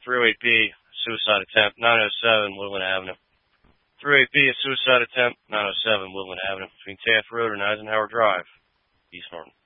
308B, suicide attempt, 907 Woodland Avenue. 308B, a suicide attempt, 907 Woodland Avenue, between Taft Road and Eisenhower Drive, East Norton.